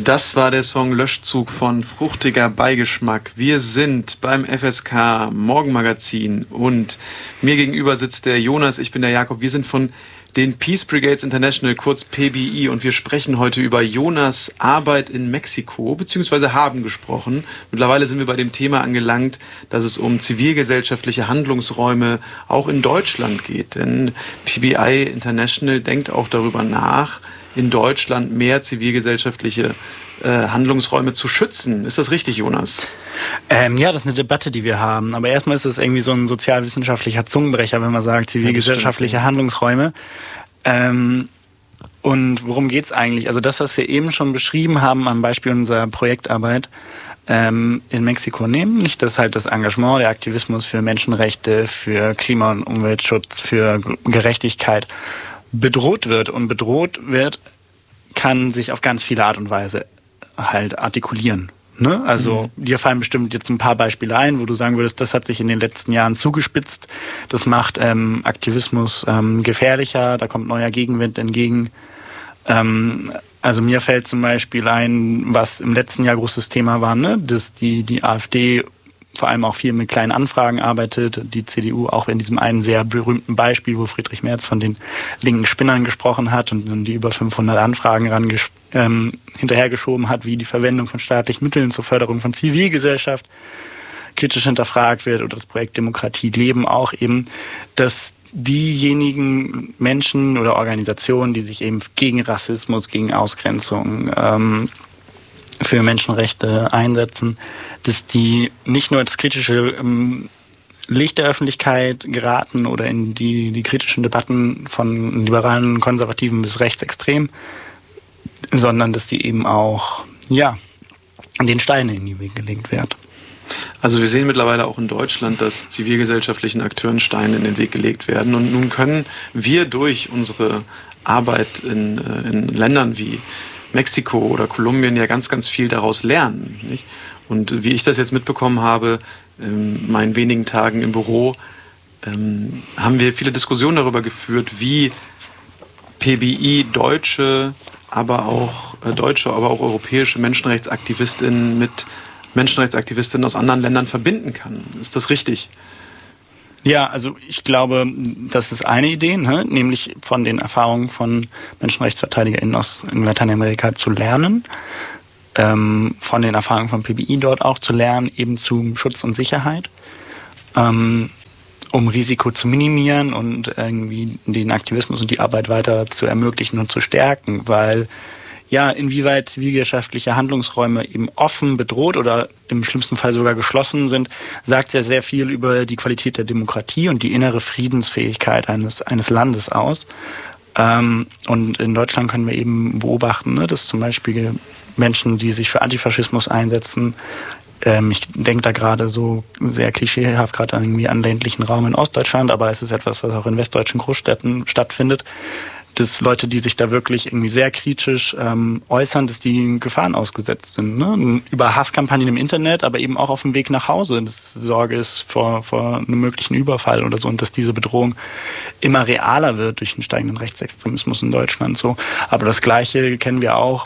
Das war der Song Löschzug von Fruchtiger Beigeschmack. Wir sind beim FSK Morgenmagazin und mir gegenüber sitzt der Jonas, ich bin der Jakob. Wir sind von den Peace Brigades International, kurz PBI, und wir sprechen heute über Jonas' Arbeit in Mexiko, beziehungsweise haben gesprochen. Mittlerweile sind wir bei dem Thema angelangt, dass es um zivilgesellschaftliche Handlungsräume auch in Deutschland geht. Denn PBI International denkt auch darüber nach, in Deutschland mehr zivilgesellschaftliche Handlungsräume zu schützen. Ist das richtig, Jonas? Ja, das ist eine Debatte, die wir haben. Aber erstmal ist es irgendwie so ein sozialwissenschaftlicher Zungenbrecher, wenn man sagt, zivilgesellschaftliche Handlungsräume. Und worum geht's eigentlich? Also das, was wir eben schon beschrieben haben am Beispiel unserer Projektarbeit in Mexiko, nämlich dass halt das Engagement, der Aktivismus für Menschenrechte, für Klima- und Umweltschutz, für Gerechtigkeit bedroht wird. Und bedroht wird, kann sich auf ganz viele Art und Weise halt artikulieren. Ne? Also dir fallen bestimmt jetzt ein paar Beispiele ein, wo du sagen würdest, das hat sich in den letzten Jahren zugespitzt. Das macht Aktivismus gefährlicher, da kommt neuer Gegenwind entgegen. Also mir fällt zum Beispiel ein, was im letzten Jahr großes Thema war, ne? Dass die AfD vor allem auch viel mit kleinen Anfragen arbeitet, die CDU auch in diesem einen sehr berühmten Beispiel, wo Friedrich Merz von den linken Spinnern gesprochen hat und dann die über 500 Anfragen hinterhergeschoben hat, wie die Verwendung von staatlichen Mitteln zur Förderung von Zivilgesellschaft kritisch hinterfragt wird, oder das Projekt Demokratie leben auch eben, dass diejenigen Menschen oder Organisationen, die sich eben gegen Rassismus, gegen Ausgrenzung, für Menschenrechte einsetzen, dass die nicht nur ins kritische Licht der Öffentlichkeit geraten oder in die kritischen Debatten von liberalen, konservativen bis rechtsextrem, sondern dass die eben auch, ja, den Steine in die Wege gelegt werden. Also wir sehen mittlerweile auch in Deutschland, dass zivilgesellschaftlichen Akteuren Steine in den Weg gelegt werden. Und nun können wir durch unsere Arbeit in Ländern wie Mexiko oder Kolumbien ja ganz, ganz viel daraus lernen. Nicht? Und wie ich das jetzt mitbekommen habe, in meinen wenigen Tagen im Büro, haben wir viele Diskussionen darüber geführt, wie PBI deutsche, aber auch europäische Menschenrechtsaktivistinnen mit Menschenrechtsaktivistinnen aus anderen Ländern verbinden kann. Ist das richtig? Ja, also ich glaube, das ist eine Idee, ne? Nämlich von den Erfahrungen von MenschenrechtsverteidigerInnen in Lateinamerika zu lernen, von den Erfahrungen von PBI dort auch zu lernen, eben zu Schutz und Sicherheit, um Risiko zu minimieren und irgendwie den Aktivismus und die Arbeit weiter zu ermöglichen und zu stärken, weil ja, inwieweit zivilgesellschaftliche Handlungsräume eben offen, bedroht oder im schlimmsten Fall sogar geschlossen sind, sagt ja sehr viel über die Qualität der Demokratie und die innere Friedensfähigkeit eines Landes aus. Und in Deutschland können wir eben beobachten, ne, dass zum Beispiel Menschen, die sich für Antifaschismus einsetzen, ich denke da gerade so sehr klischeehaft gerade irgendwie an ländlichen Raum in Ostdeutschland, aber es ist etwas, was auch in westdeutschen Großstädten stattfindet, dass Leute, die sich da wirklich irgendwie sehr kritisch äußern, dass die Gefahren ausgesetzt sind. Ne? Über Hasskampagnen im Internet, aber eben auch auf dem Weg nach Hause, dass Sorge ist vor einem möglichen Überfall oder so, und dass diese Bedrohung immer realer wird durch den steigenden Rechtsextremismus in Deutschland. So. Aber das Gleiche kennen wir auch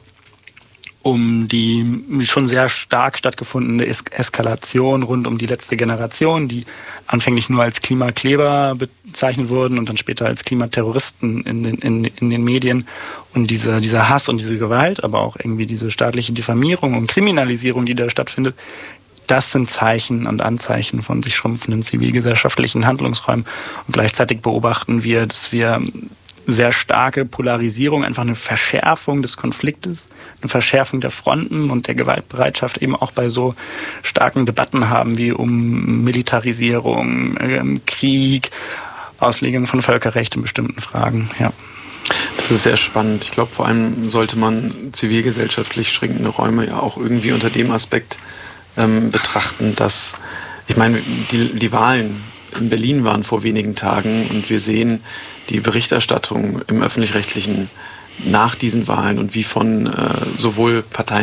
um die schon sehr stark stattgefundene Eskalation rund um die letzte Generation, die anfänglich nur als Klimakleber bezeichnet wurden und dann später als Klimaterroristen in den Medien. Und dieser Hass und diese Gewalt, aber auch irgendwie diese staatliche Diffamierung und Kriminalisierung, die da stattfindet, das sind Zeichen und Anzeichen von sich schrumpfenden zivilgesellschaftlichen Handlungsräumen. Und gleichzeitig beobachten wir, dass wir sehr starke Polarisierung, einfach eine Verschärfung des Konfliktes, eine Verschärfung der Fronten und der Gewaltbereitschaft eben auch bei so starken Debatten haben wie um Militarisierung, Krieg, Auslegung von Völkerrecht in bestimmten Fragen. Ja. Das ist sehr spannend. Ich glaube, vor allem sollte man zivilgesellschaftlich schränkende Räume ja auch irgendwie unter dem Aspekt betrachten, dass, ich meine, die Wahlen in Berlin waren vor wenigen Tagen und wir sehen die Berichterstattung im Öffentlich-Rechtlichen nach diesen Wahlen und wie von sowohl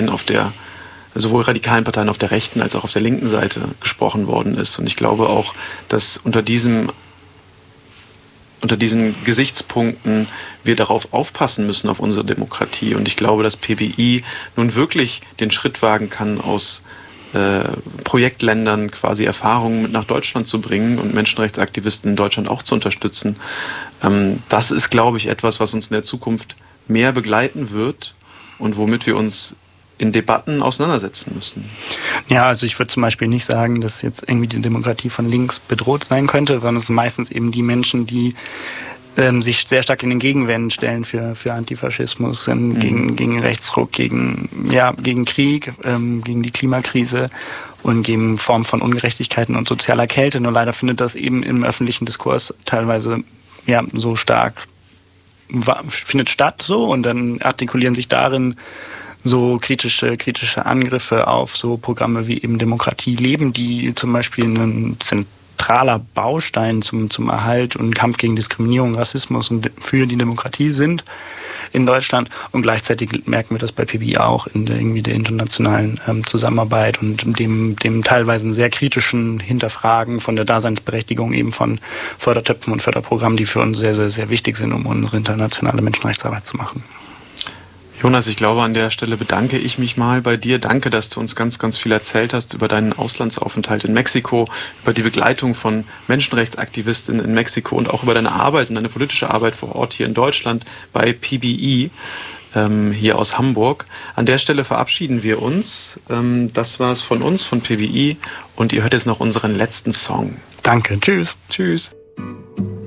radikalen Parteien auf der rechten als auch auf der linken Seite gesprochen worden ist. Und ich glaube auch, dass unter diesem unter diesen Gesichtspunkten wir darauf aufpassen müssen, auf unsere Demokratie. Und ich glaube, dass PBI nun wirklich den Schritt wagen kann, aus Projektländern quasi Erfahrungen mit nach Deutschland zu bringen und Menschenrechtsaktivisten in Deutschland auch zu unterstützen. Das ist, glaube ich, etwas, was uns in der Zukunft mehr begleiten wird und womit wir uns in Debatten auseinandersetzen müssen. Ja, also ich würde zum Beispiel nicht sagen, dass jetzt irgendwie die Demokratie von links bedroht sein könnte, sondern es sind meistens eben die Menschen, die sich sehr stark in den Gegenwehren stellen für Antifaschismus, gegen Rechtsruck, gegen Krieg, gegen die Klimakrise und gegen Formen von Ungerechtigkeiten und sozialer Kälte. Nur leider findet das eben im öffentlichen Diskurs teilweise so stark findet statt so, und dann artikulieren sich darin so kritische Angriffe auf so Programme wie eben Demokratie leben, die zum Beispiel ein zentraler Baustein zum Erhalt und Kampf gegen Diskriminierung, Rassismus und für die Demokratie sind in Deutschland. Und gleichzeitig merken wir das bei PBI auch in der internationalen Zusammenarbeit und dem teilweise sehr kritischen Hinterfragen von der Daseinsberechtigung eben von Fördertöpfen und Förderprogrammen, die für uns sehr, sehr, sehr wichtig sind, um unsere internationale Menschenrechtsarbeit zu machen. Jonas, ich glaube, an der Stelle bedanke ich mich mal bei dir. Danke, dass du uns ganz, ganz viel erzählt hast über deinen Auslandsaufenthalt in Mexiko, über die Begleitung von Menschenrechtsaktivistinnen in Mexiko und auch über deine Arbeit und deine politische Arbeit vor Ort hier in Deutschland bei PBI, hier aus Hamburg. An der Stelle verabschieden wir uns. Das war's von uns, von PBI. Und ihr hört jetzt noch unseren letzten Song. Danke, tschüss. Tschüss.